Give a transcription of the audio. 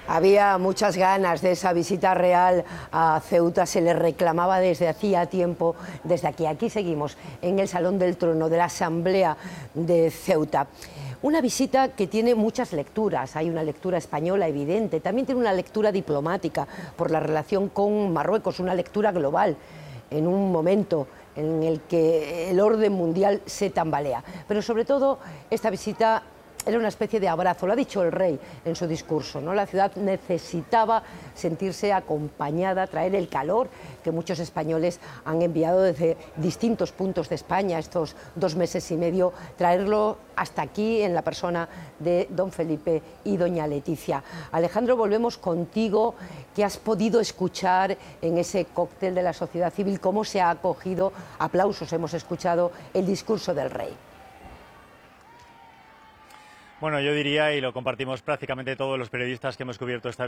Había muchas ganas de esa visita real a Ceuta, se le reclamaba desde hacía tiempo, desde aquí seguimos, en el Salón del Trono de la Asamblea de Ceuta. Una visita que tiene muchas lecturas, hay una lectura española evidente, también tiene una lectura diplomática por la relación con Marruecos, una lectura global, en un momento en el que el orden mundial se tambalea. Pero sobre todo esta visita era una especie de abrazo, lo ha dicho el rey en su discurso, ¿no? La ciudad necesitaba sentirse acompañada, traer el calor que muchos españoles han enviado desde distintos puntos de España estos 2 meses y medio, traerlo hasta aquí en la persona de don Felipe y doña Leticia. Alejandro, volvemos contigo. ¿Qué has podido escuchar en ese cóctel de la sociedad civil? ¿Cómo se ha acogido? Aplausos hemos escuchado el discurso del rey. Bueno, yo diría, y lo compartimos prácticamente todos los periodistas que hemos cubierto esta